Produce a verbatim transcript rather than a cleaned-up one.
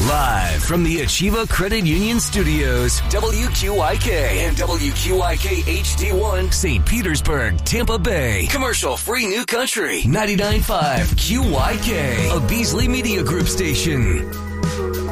Live from the Achieva Credit Union Studios, W Q I K and W Q I K H D one, Saint Petersburg, Tampa Bay. Commercial-free New Country, ninety-nine point five Q Y K, a Beasley Media Group station.